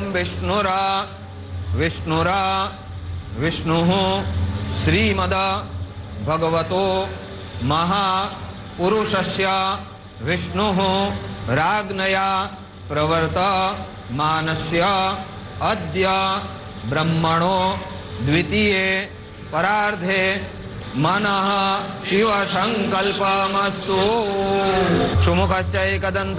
विष्णुरा विष्णुरा विष्णुः श्रीमद भगवतो महापुरुषस्य विष्णुः राज्ञया प्रवर्तमानस्य अद्य ब्रह्मणो द्वितीये परार्धे मनः शिव संकल्पमस्तु। सुमुखश्च एकदन्तः